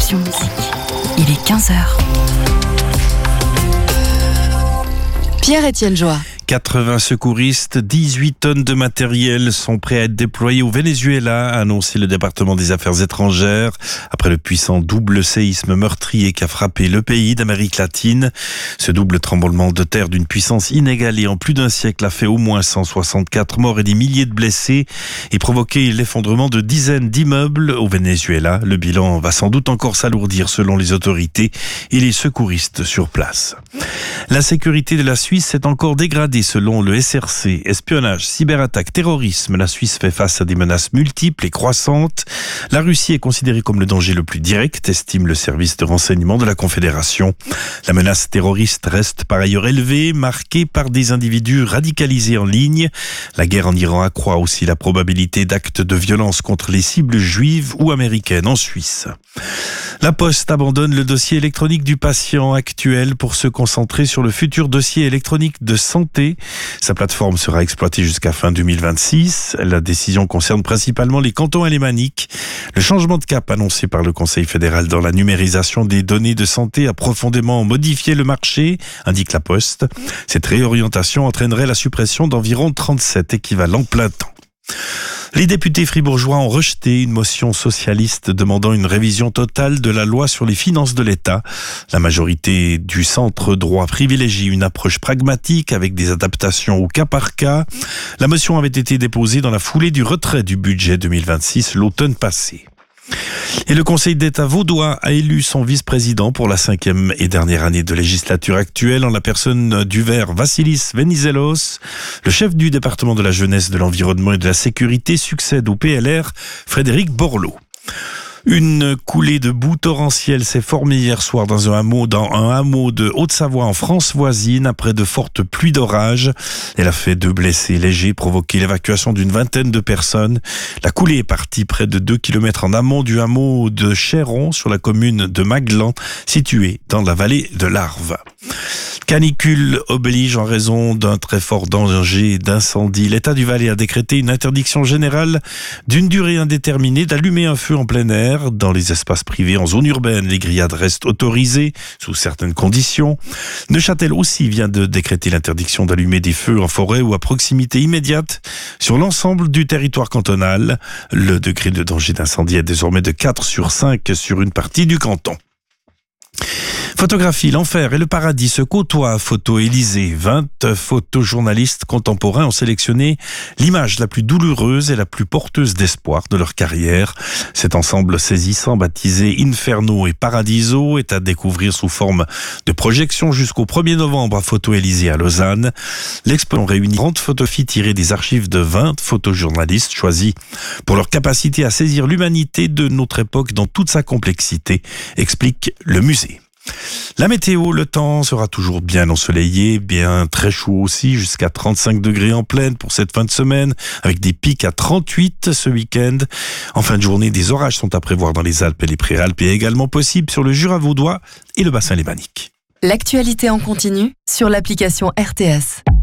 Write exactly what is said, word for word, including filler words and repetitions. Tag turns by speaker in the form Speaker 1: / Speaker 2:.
Speaker 1: Option Musique. Il est quinze heures. Pierre-Étienne Joie.
Speaker 2: quatre-vingts secouristes, dix-huit tonnes de matériel sont prêts à être déployés au Venezuela, a annoncé le département des Affaires étrangères, après le puissant double séisme meurtrier qui a frappé le pays d'Amérique latine. Ce double tremblement de terre d'une puissance inégalée en plus d'un siècle a fait au moins cent soixante-quatre morts et des milliers de blessés et provoqué l'effondrement de dizaines d'immeubles au Venezuela. Le bilan va sans doute encore s'alourdir selon les autorités et les secouristes sur place. La sécurité de la Suisse s'est encore dégradée selon le S R C. Espionnage, cyberattaque, terrorisme, la Suisse fait face à des menaces multiples et croissantes. La Russie est considérée comme le danger le plus direct, estime le service de renseignement de la Confédération. La menace terroriste reste par ailleurs élevée, marquée par des individus radicalisés en ligne. La guerre en Iran accroît aussi la probabilité d'actes de violence contre les cibles juives ou américaines en Suisse. La Poste abandonne le dossier électronique du patient actuel pour se concentrer sur le futur dossier électronique de santé. Sa plateforme sera exploitée jusqu'à fin deux mille vingt-six. La décision concerne principalement les cantons alémaniques. Le changement de cap annoncé par le Conseil fédéral dans la numérisation des données de santé a profondément modifié le marché, indique la Poste. Cette réorientation entraînerait la suppression d'environ trente-sept équivalents plein temps. Les députés fribourgeois ont rejeté une motion socialiste demandant une révision totale de la loi sur les finances de l'État. La majorité du centre droit privilégie une approche pragmatique avec des adaptations au cas par cas. La motion avait été déposée dans la foulée du retrait du budget deux mille vingt-six l'automne passé. Et le Conseil d'État vaudois a élu son vice-président pour la cinquième et dernière année de législature actuelle en la personne du Vert Vassilis Venizelos. Le chef du département de la jeunesse, de l'environnement et de la sécurité succède au P L R, Frédéric Borloo. Une coulée de boue torrentielle s'est formée hier soir dans un hameau, dans un hameau de Haute-Savoie en France voisine après de fortes pluies d'orage. Elle a fait deux blessés légers, provoqué l'évacuation d'une vingtaine de personnes. La coulée est partie près de deux kilomètres en amont du hameau de Chéron sur la commune de Maglan, située dans la vallée de l'Arve. Canicule oblige en raison d'un très fort danger d'incendie. L'État du Valais a décrété une interdiction générale d'une durée indéterminée d'allumer un feu en plein air. Dans les espaces privés en zone urbaine, les grillades restent autorisées sous certaines conditions. Neuchâtel aussi vient de décréter l'interdiction d'allumer des feux en forêt ou à proximité immédiate sur l'ensemble du territoire cantonal. Le degré de danger d'incendie est désormais de quatre sur cinq sur une partie du canton. Photographie, l'enfer et le paradis se côtoient à Photo Élysée. vingt photojournalistes contemporains ont sélectionné l'image la plus douloureuse et la plus porteuse d'espoir de leur carrière. Cet ensemble saisissant baptisé Inferno et Paradiso est à découvrir sous forme de projection jusqu'au premier novembre à Photo Élysée à Lausanne. L'expo réunit trente photographies tirées des archives de vingt photojournalistes choisis pour leur capacité à saisir l'humanité de notre époque dans toute sa complexité, explique le musée. La météo, le temps sera toujours bien ensoleillé, bien très chaud aussi, jusqu'à trente-cinq degrés en pleine pour cette fin de semaine, avec des pics à trente-huit ce week-end. En fin de journée, des orages sont à prévoir dans les Alpes et les Préalpes et également possibles sur le Jura vaudois et le bassin lémanique.
Speaker 1: L'actualité en continu sur l'application R T S.